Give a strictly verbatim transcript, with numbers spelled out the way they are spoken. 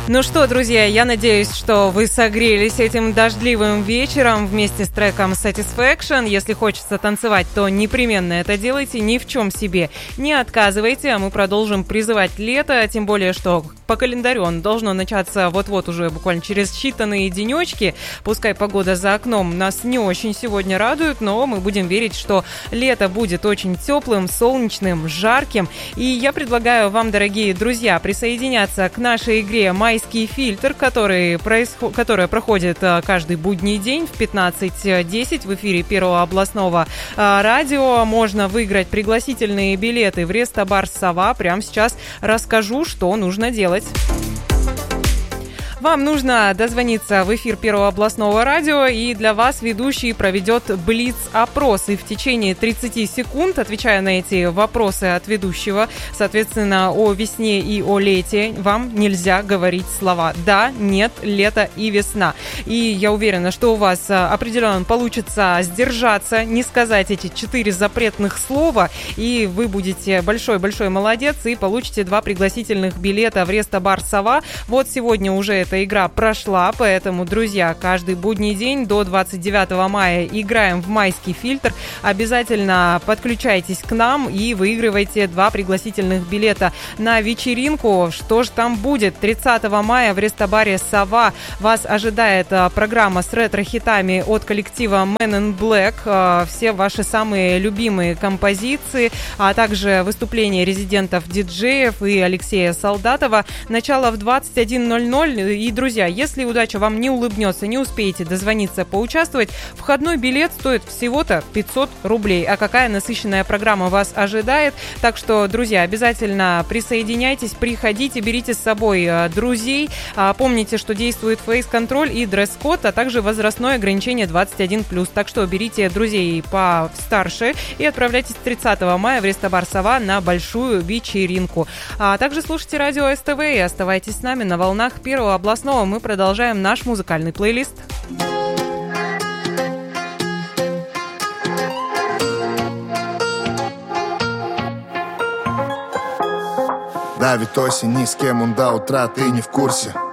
Ну что, друзья, я надеюсь, что вы согрелись этим дождливым вечером вместе с треком Satisfaction. Если хочется танцевать, то непременно это делайте, ни в чем себе не отказывайте, а мы продолжим призывать лето, тем более, что по календарю он должно начаться вот-вот уже буквально через считанные денечки. Пускай погода за окном нас не очень сегодня радует, но мы будем верить, что лето будет очень теплым, солнечным, жарким. И я предлагаю вам, дорогие друзья, присоединяться к нашей игре «Майский фильтр», который происход... которая проходит каждый будний день в пятнадцать десять в эфире Первого областного радио. Можно выиграть пригласительные билеты в рестобар «Сова». Прямо сейчас расскажу, что нужно делать. Вам нужно дозвониться в эфир Первого областного радио, и для вас ведущий проведет блиц-опрос. И в течение тридцати секунд, отвечая на эти вопросы от ведущего, соответственно, о весне и о лете, вам нельзя говорить слова «да», «нет», «лето» и «весна». И я уверена, что у вас определенно получится сдержаться, не сказать эти четыре запретных слова, и вы будете большой-большой молодец и получите два пригласительных билета в рестобар «Сова». Вот сегодня уже это игра прошла, поэтому, друзья, каждый будний день до двадцать девятого мая играем в «Майский фильтр». Обязательно подключайтесь к нам и выигрывайте два пригласительных билета на вечеринку. Что же там будет? тридцатого мая в рестобаре «Сова» вас ожидает программа с ретро-хитами от коллектива Men in Black. Все ваши самые любимые композиции, а также выступления резидентов-диджеев и Алексея Солдатова. Начало в двадцать один ноль ноль. И, друзья, если удача вам не улыбнется, не успеете дозвониться, поучаствовать, входной билет стоит всего-то пятьсот рублей. А какая насыщенная программа вас ожидает. Так что, друзья, обязательно присоединяйтесь, приходите, берите с собой друзей. Помните, что действует фейс-контроль и дресс-код, а также возрастное ограничение двадцать один плюс. Так что берите друзей постарше и отправляйтесь тридцатого мая в рестобар «Сова» на большую вечеринку. А также слушайте радио СТВ и оставайтесь с нами на волнах Первого областного. Мы продолжаем наш музыкальный плейлист. Давит осень, ни с кем он до утра, ты не в курсе.